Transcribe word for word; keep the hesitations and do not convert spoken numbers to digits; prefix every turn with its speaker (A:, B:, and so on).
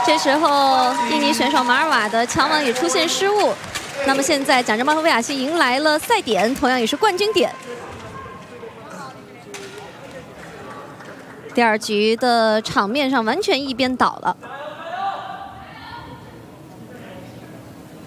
A: 这时候，印尼选手马尔瓦的抢网也出现失误。那么现在，贾振邦和魏雅希迎来了赛点，同样也是冠军点。第二局的场面上完全一边倒了。